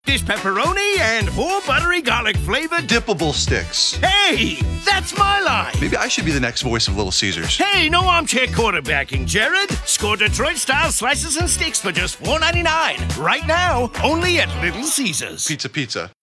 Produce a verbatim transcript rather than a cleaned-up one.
This pepperoni and four buttery garlic flavored Dippable sticks. Hey, that's my line. Maybe I should be the next voice of Little Caesars. Hey, no armchair quarterbacking, Jared. Score Detroit-style slices and sticks for just four ninety-nine. Right now, only at Little Caesars. Pizza, pizza.